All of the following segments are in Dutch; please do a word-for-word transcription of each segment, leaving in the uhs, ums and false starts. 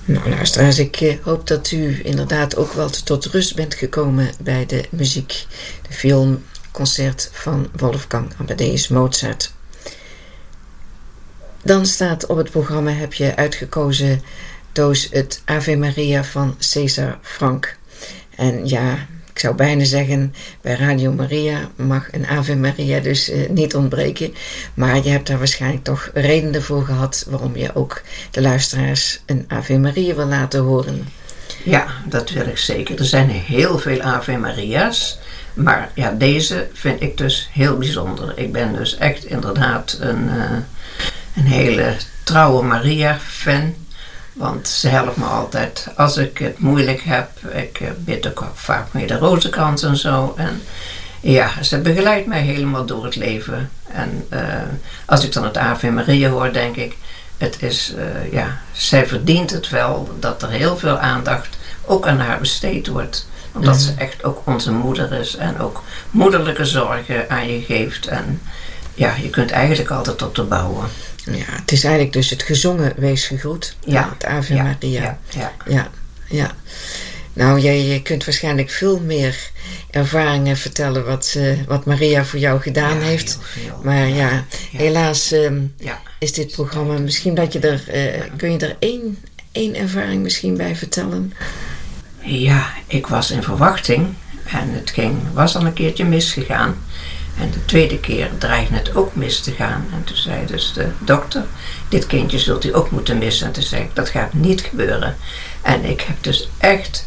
Nou luisteraars, ik uh, hoop dat u inderdaad ook wel tot rust bent gekomen bij de muziek, de filmconcert van Wolfgang Amadeus Mozart. Dan staat op het programma, heb je uitgekozen, Toos, het Ave Maria van César Franck. En ja, ik zou bijna zeggen, bij Radio Maria mag een Ave Maria dus uh, niet ontbreken. Maar je hebt daar waarschijnlijk toch redenen voor gehad waarom je ook de luisteraars een Ave Maria wil laten horen. Ja, dat wil ik zeker. Er zijn heel veel Ave Maria's. Maar ja, deze vind ik dus heel bijzonder. Ik ben dus echt inderdaad een, uh, een hele trouwe Maria-fan. Want ze helpt me altijd als ik het moeilijk heb. Ik bid ook vaak mee de rozenkrans en zo. En ja, ze begeleidt mij helemaal door het leven. En uh, als ik dan het Ave Maria hoor, denk ik, het is, uh, ja, zij verdient het wel dat er heel veel aandacht ook aan haar besteed wordt. Omdat mm. ze echt ook onze moeder is en ook moederlijke zorgen aan je geeft. En ja, je kunt eigenlijk altijd op te bouwen. Ja, het is eigenlijk dus het gezongen Wees gegroet. Ja. Het Ave ja, Maria. Ja, ja. ja, ja. Nou, jij je kunt waarschijnlijk veel meer ervaringen vertellen wat, uh, wat Maria voor jou gedaan ja, heeft. Veel. Maar ja, ja. helaas um, ja. is dit programma, misschien dat je er, uh, ja. kun je er één, één ervaring misschien bij vertellen? Ja, ik was in verwachting en het ging, was al een keertje misgegaan. En de tweede keer dreigde het ook mis te gaan. En toen zei dus de dokter, dit kindje zult u ook moeten missen. En toen zei ik, dat gaat niet gebeuren. En ik heb dus echt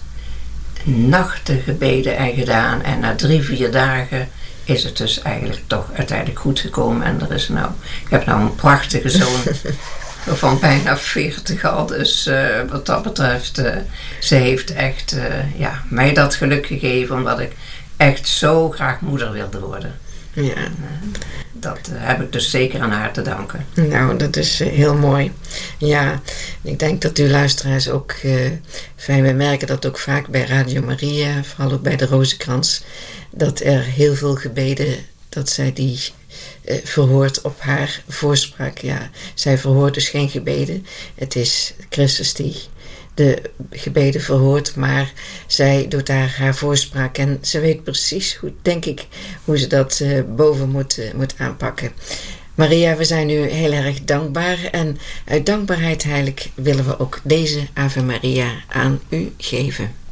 nachten gebeden en gedaan. En na drie, vier dagen is het dus eigenlijk toch uiteindelijk goed gekomen. En er is nou, ik heb nou een prachtige zoon van bijna veertig al. Dus uh, wat dat betreft, uh, ze heeft echt uh, ja, mij dat geluk gegeven. Omdat ik echt zo graag moeder wilde worden. Ja. En, uh, dat uh, heb ik dus zeker aan haar te danken. Nou, dat is uh, heel mooi. Ja, ik denk dat uw luisteraars ook uh, fijn bemerken dat ook vaak bij Radio Maria, vooral ook bij de Rozenkrans, dat er heel veel gebeden, dat zij die uh, verhoort op haar voorspraak. Ja, zij verhoort dus geen gebeden. Het is Christus die de gebeden verhoort, maar zij doet daar haar voorspraak en ze weet precies, hoe, denk ik, hoe ze dat uh, boven moet, uh, moet aanpakken. Maria, we zijn u heel erg dankbaar en uit dankbaarheid heilig willen we ook deze Ave Maria aan u geven.